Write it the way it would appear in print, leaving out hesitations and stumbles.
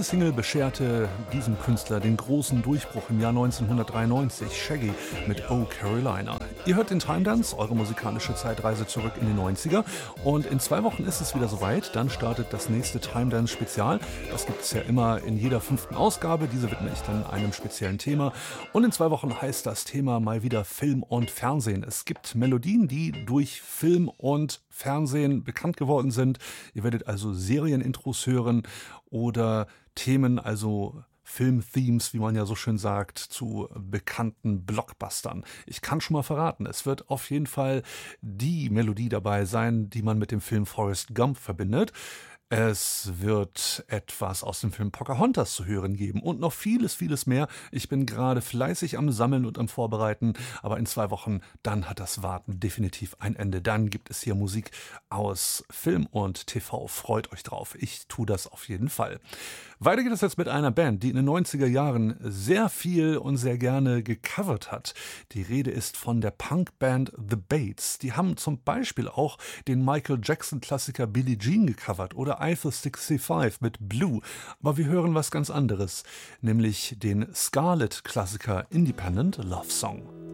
Single bescherte diesem Künstler den großen Durchbruch im Jahr 1993, Shaggy mit Oh Carolina. Ihr hört den Time Dance, eure musikalische Zeitreise zurück in die 90er. Und in 2 Wochen ist es wieder soweit, dann startet das nächste Time Dance Spezial. Das gibt es ja immer in jeder 5. Ausgabe, diese widme ich dann einem speziellen Thema. Und in 2 Wochen heißt das Thema mal wieder Film und Fernsehen. Es gibt Melodien, die durch Film und Fernsehen bekannt geworden sind. Ihr werdet also Serienintros hören oder Themen, also Film-Themes, wie man ja so schön sagt, zu bekannten Blockbustern. Ich kann schon mal verraten, es wird auf jeden Fall die Melodie dabei sein, die man mit dem Film Forrest Gump verbindet. Es wird etwas aus dem Film Pocahontas zu hören geben und noch vieles, vieles mehr. Ich bin gerade fleißig am Sammeln und am Vorbereiten, aber in 2 Wochen, dann hat das Warten definitiv ein Ende. Dann gibt es hier Musik aus Film und TV. Freut euch drauf. Ich tue das auf jeden Fall. Weiter geht es jetzt mit einer Band, die in den 90er Jahren sehr viel und sehr gerne gecovert hat. Die Rede ist von der Punkband The Bates. Die haben zum Beispiel auch den Michael Jackson-Klassiker Billie Jean gecovert oder Eiffel 65 mit Blue. Aber wir hören was ganz anderes, nämlich den Scarlett-Klassiker Independent Love Song.